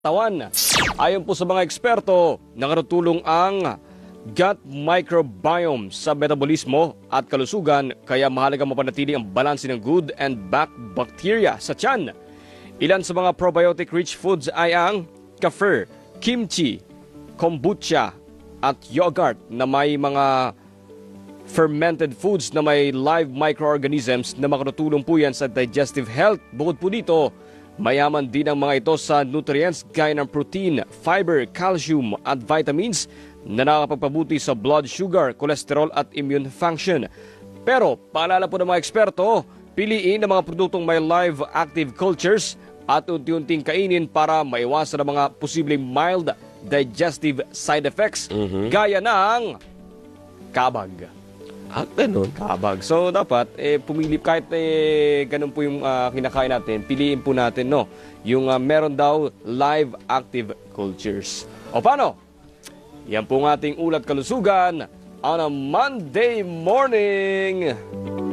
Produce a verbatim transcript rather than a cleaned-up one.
tawan. Ayon po sa mga eksperto, nakatutulong ang gut microbiome sa metabolismo at kalusugan, kaya mahalagang mapanatili ang balanse ng good and bad bacteria sa tiyan. Ilan sa mga probiotic-rich foods ay ang kefir, kimchi, kombucha at yogurt na may mga fermented foods na may live microorganisms na makatutulong po yan sa digestive health. Bukod po dito, mayaman din ang mga ito sa nutrients gaya ng protein, fiber, calcium at vitamins na nakakapagpabuti sa blood sugar, cholesterol at immune function. Pero paalala po ng mga eksperto, piliin ang mga produktong may live active cultures at unti-unting kainin para maiwasan ang mga posibleng mild digestive side effects mm-hmm. gaya ng kabag. Ah, ganun. Kabag. So, dapat, eh, pumili, kahit eh, ganun po yung uh, kinakain natin, piliin po natin, no? Yung uh, meron daw live active cultures. O paano? Yan po ang ating ulat kalusugan on a Monday morning.